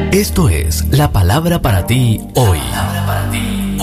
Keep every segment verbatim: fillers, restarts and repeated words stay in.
Esto es la palabra para ti hoy. La palabra para ti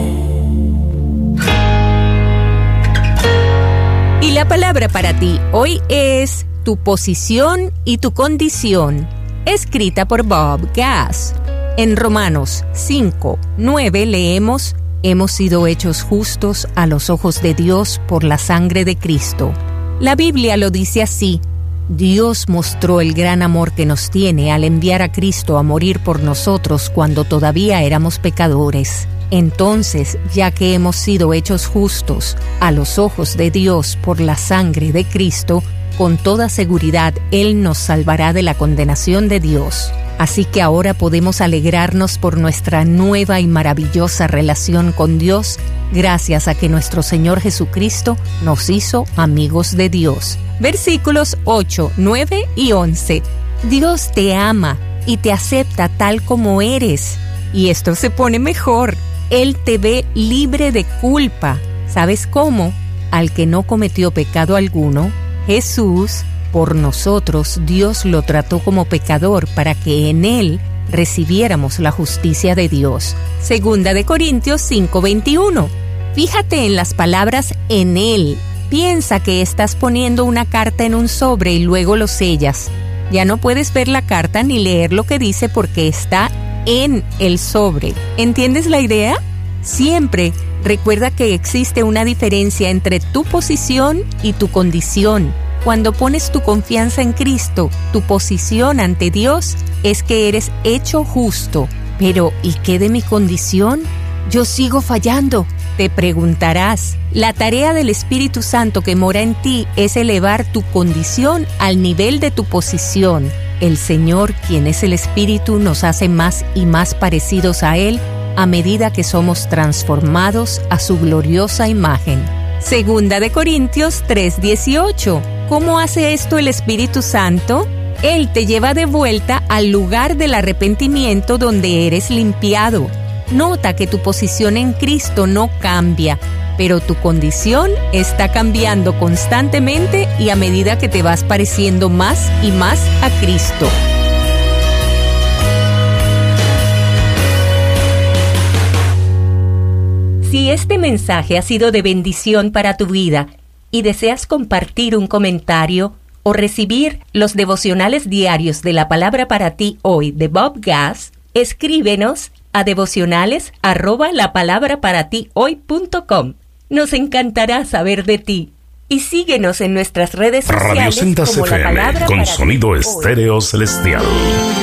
hoy. Y la palabra para ti hoy es tu posición y tu condición, escrita por Bob Gass. En Romanos cinco, nueve leemos: hemos sido hechos justos a los ojos de Dios por la sangre de Cristo. La Biblia lo dice así: Dios mostró el gran amor que nos tiene al enviar a Cristo a morir por nosotros cuando todavía éramos pecadores. Entonces, ya que hemos sido hechos justos a los ojos de Dios por la sangre de Cristo, con toda seguridad Él nos salvará de la condenación de Dios. Así que ahora podemos alegrarnos por nuestra nueva y maravillosa relación con Dios, gracias a que nuestro Señor Jesucristo nos hizo amigos de Dios. Versículos ocho, nueve y once. Dios te ama y te acepta tal como eres. Y esto se pone mejor. Él te ve libre de culpa. ¿Sabes cómo? Al que no cometió pecado alguno, Jesús, por nosotros, Dios lo trató como pecador para que en Él recibiéramos la justicia de Dios. Segunda de Corintios cinco, veintiuno. Fíjate en las palabras en Él. Piensa que estás poniendo una carta en un sobre y luego lo sellas. Ya no puedes ver la carta ni leer lo que dice porque está en el sobre. ¿Entiendes la idea? Siempre recuerda que existe una diferencia entre tu posición y tu condición. Cuando pones tu confianza en Cristo, tu posición ante Dios es que eres hecho justo. Pero, ¿y qué de mi condición? Yo sigo fallando. Te preguntarás. La tarea del Espíritu Santo que mora en ti es elevar tu condición al nivel de tu posición. El Señor, quien es el Espíritu, nos hace más y más parecidos a Él a medida que somos transformados a su gloriosa imagen. Segunda de Corintios tres, dieciocho. ¿Cómo hace esto el Espíritu Santo? Él te lleva de vuelta al lugar del arrepentimiento donde eres limpiado. Nota que tu posición en Cristo no cambia, pero tu condición está cambiando constantemente y a medida que te vas pareciendo más y más a Cristo. Si este mensaje ha sido de bendición para tu vida y deseas compartir un comentario o recibir los devocionales diarios de la palabra para ti hoy de Bob Gass, escríbenos a devocionales arroba la palabra para ti hoy punto com. Nos encantará saber de ti. Y síguenos en nuestras redes sociales Radio Sendas como F M, la palabra con para sonido ti estéreo hoy. celestial.